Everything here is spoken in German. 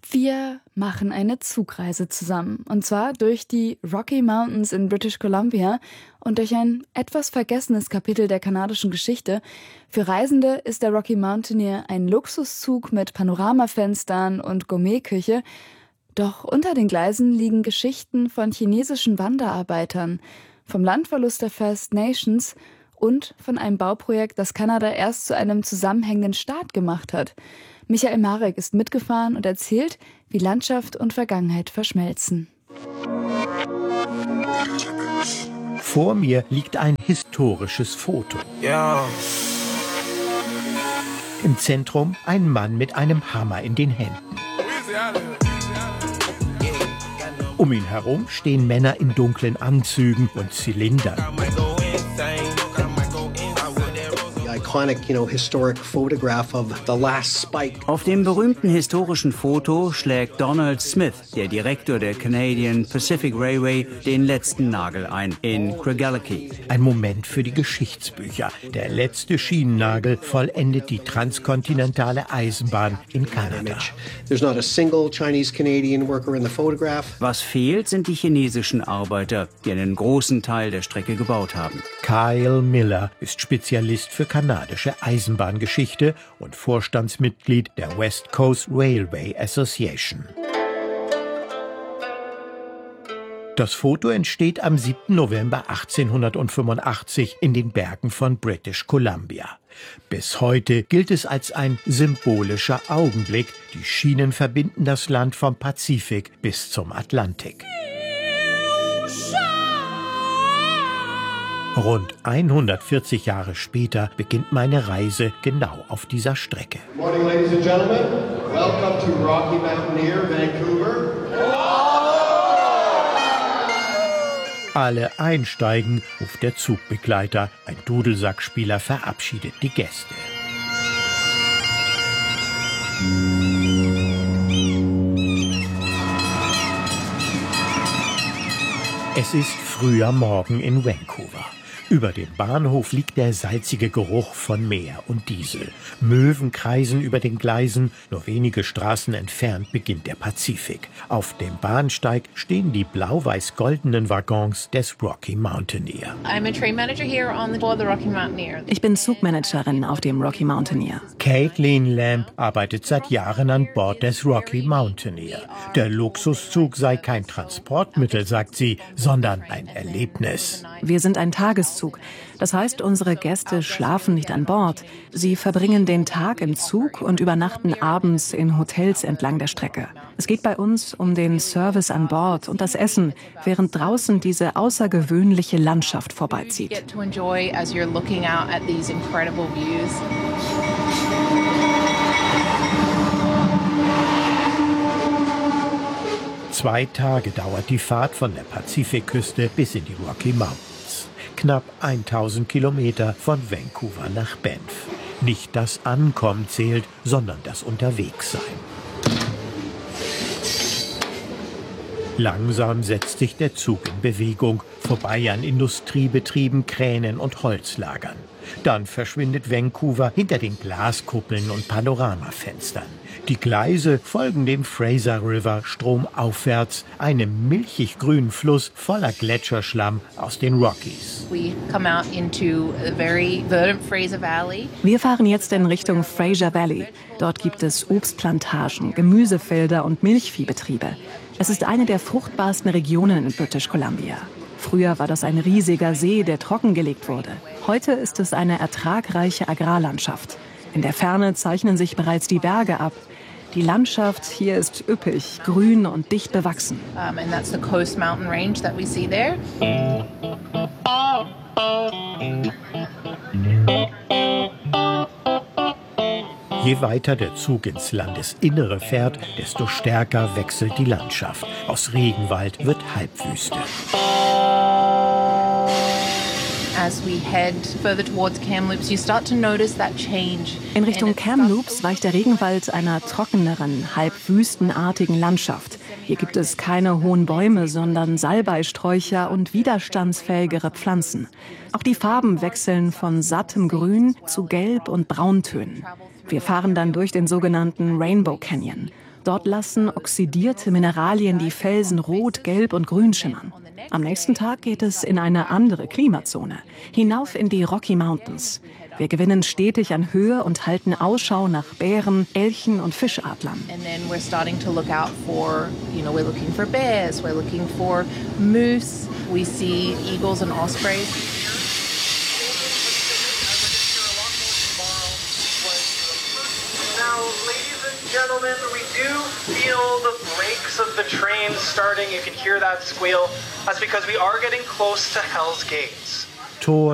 Wir machen eine Zugreise zusammen, und zwar durch die Rocky Mountains in British Columbia und durch ein etwas vergessenes Kapitel der kanadischen Geschichte. Für Reisende ist der Rocky Mountaineer ein Luxuszug mit Panoramafenstern und Gourmetküche. Doch unter den Gleisen liegen Geschichten von chinesischen Wanderarbeitern, vom Landverlust der First Nations und von einem Bauprojekt, das Kanada erst zu einem zusammenhängenden Staat gemacht hat. Michael Marek ist mitgefahren und erzählt, wie Landschaft und Vergangenheit verschmelzen. Vor mir liegt ein historisches Foto. Ja. Im Zentrum ein Mann mit einem Hammer in den Händen. Um ihn herum stehen Männer in dunklen Anzügen und Zylindern. Auf dem berühmten historischen Foto schlägt Donald Smith, der Direktor der Canadian Pacific Railway, den letzten Nagel ein in Craigellachie. Ein Moment für die Geschichtsbücher. Der letzte Schienennagel vollendet die transkontinentale Eisenbahn in Kanada. Was fehlt, sind die chinesischen Arbeiter, die einen großen Teil der Strecke gebaut haben. Kyle Miller ist Spezialist für kanadische Eisenbahngeschichte und Vorstandsmitglied der West Coast Railway Association. Das Foto entsteht am 7. November 1885 in den Bergen von British Columbia. Bis heute gilt es als ein symbolischer Augenblick. Die Schienen verbinden das Land vom Pazifik bis zum Atlantik. Rund 140 Jahre später beginnt meine Reise genau auf dieser Strecke. Good morning, ladies and gentlemen. Welcome to Rocky Mountaineer, Vancouver. Alle einsteigen, ruft der Zugbegleiter. Ein Dudelsackspieler verabschiedet die Gäste. Es ist früher Morgen in Vancouver. Über dem Bahnhof liegt der salzige Geruch von Meer und Diesel. Möwen kreisen über den Gleisen. Nur wenige Straßen entfernt beginnt der Pazifik. Auf dem Bahnsteig stehen die blau-weiß-goldenen Waggons des Rocky Mountaineer. Ich bin Zugmanagerin auf dem Rocky Mountaineer. Caitlin Lamb arbeitet seit Jahren an Bord des Rocky Mountaineer. Der Luxuszug sei kein Transportmittel, sagt sie, sondern ein Erlebnis. Wir sind ein Tageszug. Das heißt, unsere Gäste schlafen nicht an Bord. Sie verbringen den Tag im Zug und übernachten abends in Hotels entlang der Strecke. Es geht bei uns um den Service an Bord und das Essen, während draußen diese außergewöhnliche Landschaft vorbeizieht. 2 Tage dauert die Fahrt von der Pazifikküste bis in die Rocky Mountains. Knapp 1000 Kilometer von Vancouver nach Banff. Nicht das Ankommen zählt, sondern das Unterwegssein. Langsam setzt sich der Zug in Bewegung, vorbei an Industriebetrieben, Kränen und Holzlagern. Dann verschwindet Vancouver hinter den Glaskuppeln und Panoramafenstern. Die Gleise folgen dem Fraser River stromaufwärts, einem milchig-grünen Fluss voller Gletscherschlamm aus den Rockies. Wir fahren jetzt in Richtung Fraser Valley. Dort gibt es Obstplantagen, Gemüsefelder und Milchviehbetriebe. Es ist eine der fruchtbarsten Regionen in British Columbia. Früher war das ein riesiger See, der trockengelegt wurde. Heute ist es eine ertragreiche Agrarlandschaft. In der Ferne zeichnen sich bereits die Berge ab. Die Landschaft hier ist üppig, grün und dicht bewachsen. Je weiter der Zug ins Landesinnere fährt, desto stärker wechselt die Landschaft. Aus Regenwald wird Halbwüste. In Richtung Kamloops weicht der Regenwald einer trockeneren, halb wüstenartigen Landschaft. Hier gibt es keine hohen Bäume, sondern Salbeisträucher und widerstandsfähigere Pflanzen. Auch die Farben wechseln von sattem Grün zu Gelb- und Brauntönen. Wir fahren dann durch den sogenannten Rainbow Canyon. Dort lassen oxidierte Mineralien die Felsen rot, gelb und grün schimmern. Am nächsten Tag geht es in eine andere Klimazone, hinauf in die Rocky Mountains. Wir gewinnen stetig an Höhe und halten Ausschau nach Bären, Elchen und Fischadlern. And then we're starting to look out for, we're looking for bears, we're looking for moose, we see eagles and ospreys. Now, ladies and gentlemen, we do feel the brakes of the train starting. You can hear that squeal. That's because we are getting close to Hell's Gates. Tor